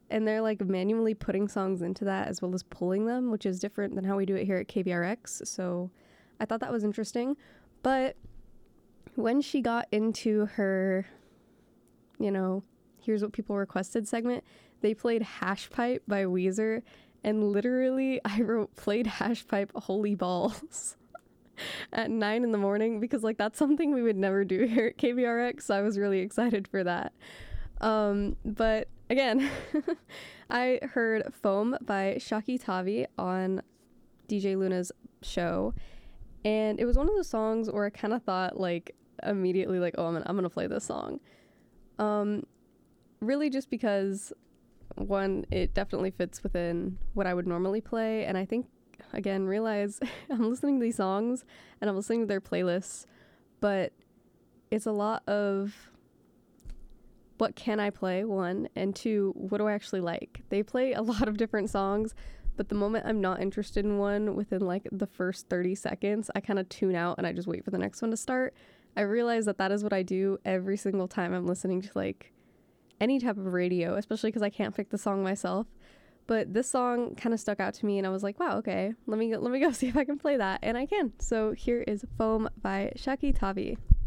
and they're like manually putting songs into that as well as pulling them, which is different than how we do it here at KBRX. So I thought that was interesting. But when she got into her, you know, here's what people requested segment, they played Hash Pipe by Weezer, and literally I wrote played Hash Pipe Holy Balls at 9 in the morning, because like that's something we would never do here at KBRX, so I was really excited for that. But again, I heard Foam by Shaki Tavi on DJ Luna's show, and it was one of those songs where I kind of thought like immediately like, oh, I'm gonna play this song. Really just because, one, it definitely fits within what I would normally play, and I think, again, realize I'm listening to these songs and I'm listening to their playlists, but it's a lot of what can I play, one, and two, what do I actually like? They play a lot of different songs, but the moment I'm not interested in one, within like the first 30 seconds, I kind of tune out and I just wait for the next one to start. I realize that that is what I do every single time I'm listening to like any type of radio, especially because I can't pick the song myself. But this song kind of stuck out to me, and I was like, wow, okay, let me go see if I can play that, and I can. So here is Foam by Shaki Tavi.